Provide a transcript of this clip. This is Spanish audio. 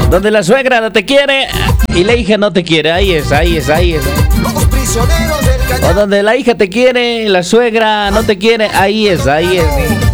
Donde la suegra no te quiere y la hija no te quiere. Ahí es. Los prisioneros del O donde la hija te quiere y la suegra no te quiere. Ahí es.